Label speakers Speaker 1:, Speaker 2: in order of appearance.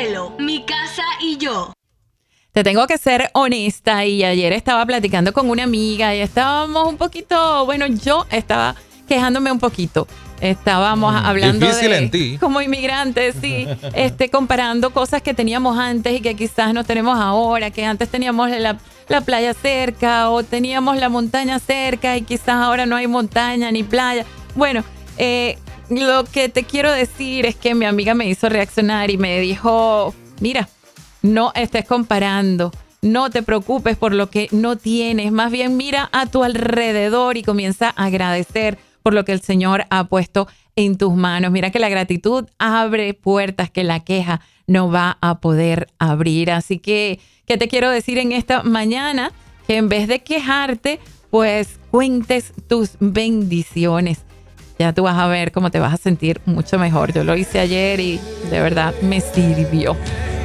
Speaker 1: cielo, mi casa y yo.
Speaker 2: Te tengo que ser honesta y ayer estaba platicando con una amiga y estábamos un poquito, bueno, yo estaba quejándome un poquito. Estábamos hablando
Speaker 3: difícil
Speaker 2: de
Speaker 3: en ti.
Speaker 2: como inmigrantes, sí, comparando cosas que teníamos antes y que quizás no tenemos ahora, que antes teníamos la playa cerca o teníamos la montaña cerca y quizás ahora no hay montaña ni playa. Bueno, lo que te quiero decir es que mi amiga me hizo reaccionar y me dijo, mira, no estés comparando, no te preocupes por lo que no tienes, más bien mira a tu alrededor y comienza a agradecer por lo que el Señor ha puesto en tus manos. Mira que la gratitud abre puertas que la queja no va a poder abrir. Así que, ¿qué te quiero decir en esta mañana? Que en vez de quejarte, pues cuentes tus bendiciones. Ya tú vas a ver cómo te vas a sentir mucho mejor. Yo lo hice ayer y de verdad me sirvió.